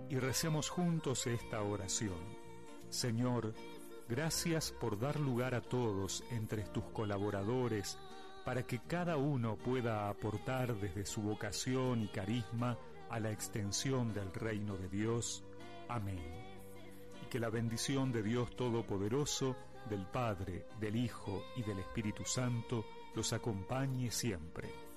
y recemos juntos esta oración. Señor, gracias por dar lugar a todos entre tus colaboradores para que cada uno pueda aportar desde su vocación y carisma a la extensión del reino de Dios. Amén. Y que la bendición de Dios Todopoderoso, del Padre, del Hijo y del Espíritu Santo los acompañe siempre.